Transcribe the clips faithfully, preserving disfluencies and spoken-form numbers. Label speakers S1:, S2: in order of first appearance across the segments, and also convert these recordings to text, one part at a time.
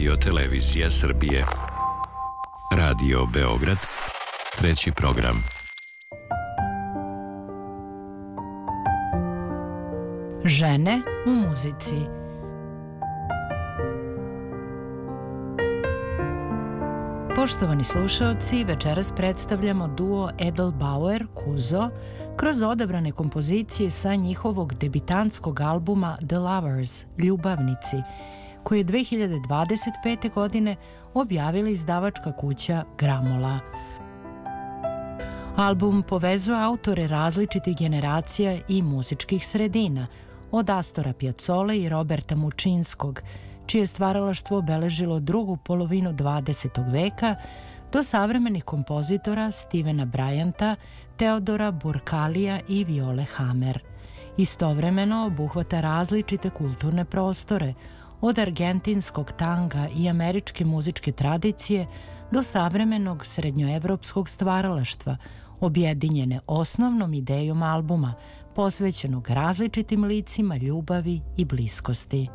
S1: Radio Televizija Srbije. Radio Beograd, treći program.
S2: Žene u muzici. Poštovani slušaoci, večeras predstavljamo duo Edelbauer-Kuzo kroz odabrane kompozicije sa njihovog debitantskog albuma The Lovers, Ljubavnici, koji je dve hiljade dvadeset pete. godine objavila izdavačka kuća Gramola. Album povezuje autore različitih generacija i muzičkih sredina, od Astora Piazzole i Roberta Mučinskog, čije stvaralaštvo obeležilo drugu polovinu dvadesetog veka, do savremenih kompozitora Stevena Bryanta, Teodora Burkalija i Viole Hammer. Istovremeno obuhvata različite kulturne prostore, od argentinskog tanga i američke muzičke tradicije do savremenog srednjoevropskog stvaralaštva, objedinjene osnovnom idejom albuma, posvećenog različitim licima ljubavi i bliskosti.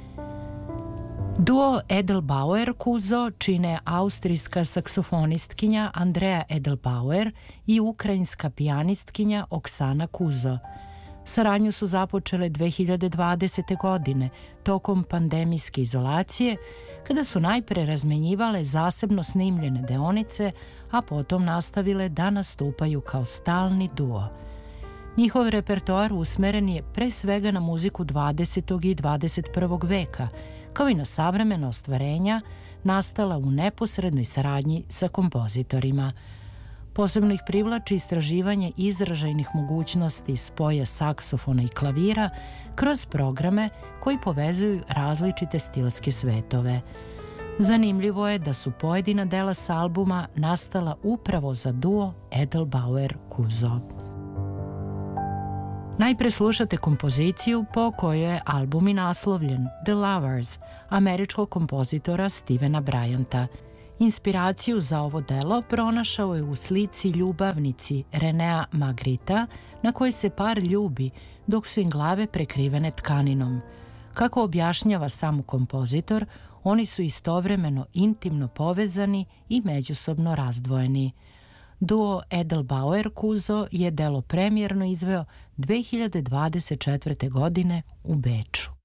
S2: Duo Edelbauer-Kuzo čine austrijska saksofonistkinja Andrea Edelbauer i ukrajinska pijanistkinja Oksana Kuzo. Saradnju su započele dve hiljade dvadesete. godine, tokom pandemijske izolacije, kada su najpre razmenjivale zasebno snimljene deonice, a potom nastavile da nastupaju kao stalni duo. Njihov repertoar usmeren je pre svega na muziku dvadesetog i dvadeset prvog veka, kao i na savremena ostvarenja nastala u neposrednoj saradnji sa kompozitorima. Posebno ih privlači istraživanje izražajnih mogućnosti spoja saksofona i klavira kroz programe koji povezuju različite stilske svetove. Zanimljivo je da su pojedina dela s albuma nastala upravo za duo Edelbauer-Kuzo. Najpre slušate kompoziciju po kojoj je album i naslovljen, The Lovers, američkog kompozitora Stevena Bryanta. Inspiraciju za ovo delo pronašao je u slici Ljubavnici Renea Magrita, na kojoj se par ljubi dok su im glave prekrivene tkaninom. Kako objašnjava sam kompozitor, oni su istovremeno intimno povezani i međusobno razdvojeni. Duo Edelbauer-Kuzo je delo premijerno izveo dve hiljade dvadeset četvrte. godine u Beču.